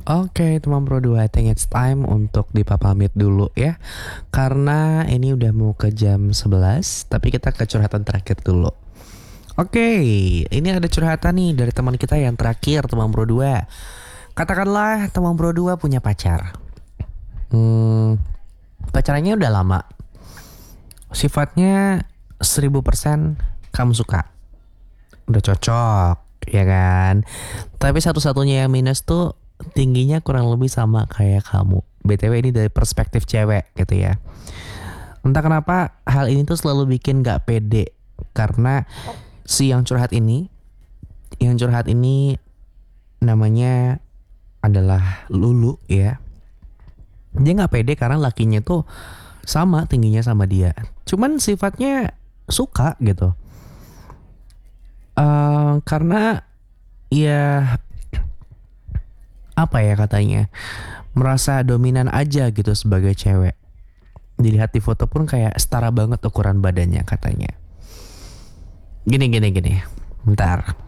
Oke, teman Bro 2, I think it's time untuk dipapamit dulu ya. Karena ini udah mau ke jam 11, tapi kita ke curhatan terakhir dulu. Oke, ini ada curhatan nih dari teman kita yang terakhir, teman Bro 2. Katakanlah teman Bro 2 punya pacar. Pacarannya udah lama. Sifatnya 1000% kamu suka. Udah cocok, ya kan? Tapi satu-satunya yang minus tuh tingginya kurang lebih sama kayak kamu. BTW ini dari perspektif cewek gitu ya. Entah kenapa hal ini tuh selalu bikin gak pede. Karena si yang curhat ini namanya adalah Lulu ya. Dia gak pede karena lakinya tuh sama tingginya sama dia. Cuman sifatnya suka gitu. Karena ya apa ya katanya, merasa dominan aja gitu sebagai cewek. Dilihat di foto pun kayak setara banget ukuran badannya katanya. Gini. Bentar.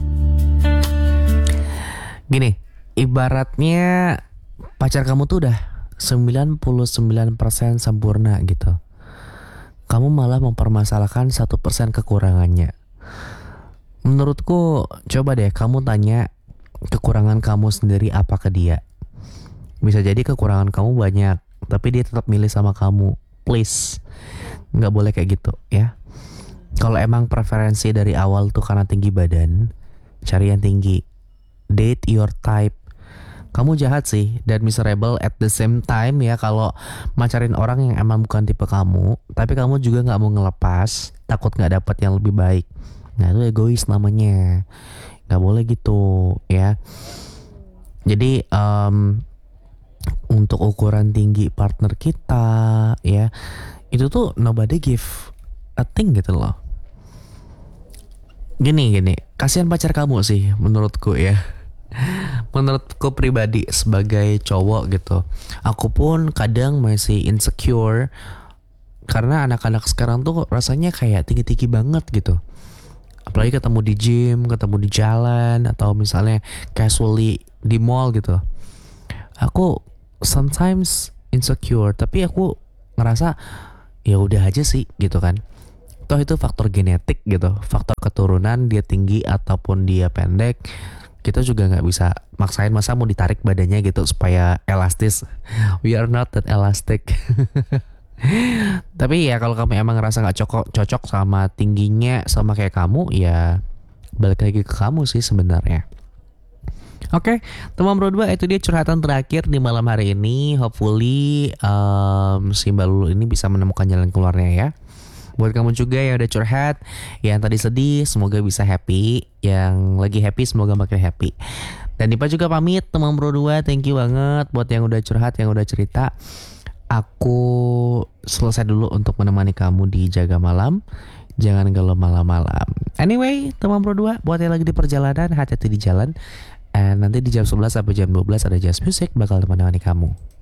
Gini, ibaratnya pacar kamu tuh udah 99% sempurna gitu. Kamu malah mempermasalahkan 1% kekurangannya. Menurutku coba deh kamu tanya kekurangan kamu sendiri apa ke dia. Bisa jadi kekurangan kamu banyak, tapi dia tetap milih sama kamu. Please, gak boleh kayak gitu ya. Kalau emang preferensi dari awal tuh karena tinggi badan, cari yang tinggi. Date your type. Kamu jahat sih dan miserable at the same time ya kalau macarin orang yang emang bukan tipe kamu, tapi kamu juga gak mau ngelepas, takut gak dapet yang lebih baik. Nah itu egois namanya. Gak boleh gitu ya. Jadi untuk ukuran tinggi partner kita ya, itu tuh nobody give a thing gitu loh. Gini, kasihan pacar kamu sih menurutku ya. Menurutku pribadi sebagai cowok gitu, aku pun kadang masih insecure karena anak-anak sekarang tuh rasanya kayak tinggi-tinggi banget gitu. Apalagi ketemu di gym, ketemu di jalan, atau misalnya casually di mall gitu. Aku sometimes insecure, tapi aku ngerasa ya udah aja sih gitu kan. Toh itu faktor genetik gitu, faktor keturunan, dia tinggi ataupun dia pendek. Kita juga nggak bisa maksain, masa mau ditarik badannya gitu supaya elastis. We are not that elastic. Tapi ya kalau kamu emang ngerasa gak cocok sama tingginya sama kayak kamu, ya balik lagi ke kamu sih sebenarnya. Oke, teman Bro 2, itu dia curhatan terakhir di malam hari ini. Hopefully si Mbak Lulu ini bisa menemukan jalan keluarnya ya. Buat kamu juga yang udah curhat, yang tadi sedih, semoga bisa happy. Yang lagi happy, semoga makin happy. Dan Dipa juga pamit, teman Bro 2, thank you banget buat yang udah curhat, yang udah cerita. Aku selesai dulu untuk menemani kamu di Jaga Malam. Jangan galau malam-malam. Anyway, teman Bro 2, buat yang lagi di perjalanan, hati-hati di jalan. And nanti di jam 11 sampai jam 12 ada Jazz Music bakal menemani kamu.